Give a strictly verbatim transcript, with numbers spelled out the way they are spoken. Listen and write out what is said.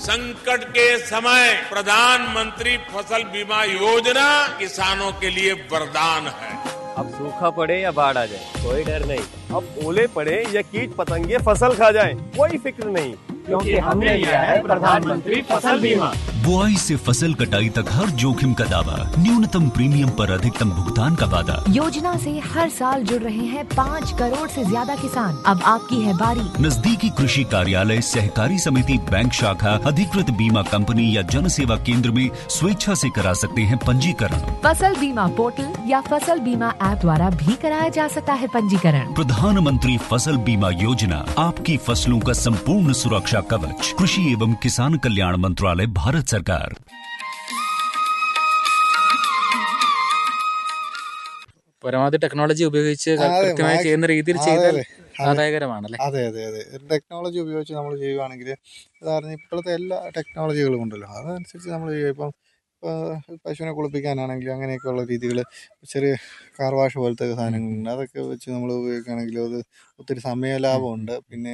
संकट के समय प्रधानमंत्री फसल बीमा योजना किसानों के लिए वरदान है। अब सूखा पड़े या बाढ़ आ जाए कोई डर नहीं, अब ओले पड़े या कीट पतंगे फसल खा जाए कोई फिक्र नहीं, क्योंकि हमने लिया है प्रधानमंत्री फसल बीमा। बुआई से फसल कटाई तक हर जोखिम का दावा, न्यूनतम प्रीमियम पर अधिकतम भुगतान का वादा। योजना से हर साल जुड़ रहे हैं पाँच करोड़ से ज्यादा किसान। अब आपकी है बारी। नजदीकी कृषि कार्यालय, सहकारी समिति, बैंक शाखा, अधिकृत बीमा कंपनी या जन सेवा केंद्र में स्वेच्छा से करा सकते हैं पंजीकरण। फसल बीमा पोर्टल या फसल बीमा ऐप द्वारा भी कराया जा सकता है पंजीकरण। प्रधानमंत्री फसल बीमा योजना, आपकी फसलों का संपूर्ण सुरक्षा कवच। कृषि एवं किसान कल्याण मंत्रालय, भारत सरकार। പരമാവധി ടെക്നോളജി ഉപയോഗിച്ച് കൃത്യമായി ചെയ്യുന്ന രീതിയിൽ ചെയ്താൽ ആദായകരമാണല്ലേ? അതെ അതെ അതെ ടെക്നോളജി ഉപയോഗിച്ച് നമ്മൾ ചെയ്യുവാണെങ്കിൽ ഉദാഹരണം ഇപ്പോഴത്തെ എല്ലാ ടെക്നോളജികളും ഉണ്ടല്ലോ, അതനുസരിച്ച് നമ്മൾ ചെയ്യുക. ഇപ്പം ഇപ്പോൾ പശുവിനെ കുളിപ്പിക്കാനാണെങ്കിൽ അങ്ങനെയൊക്കെയുള്ള രീതികൾ, ചെറിയ കാർ വാഷ് പോലത്തെ സാധനങ്ങളുണ്ട്, അതൊക്കെ വെച്ച് നമ്മൾ ഉപയോഗിക്കുകയാണെങ്കിൽ അത് ഒത്തിരി സമയ ലാഭമുണ്ട്. പിന്നെ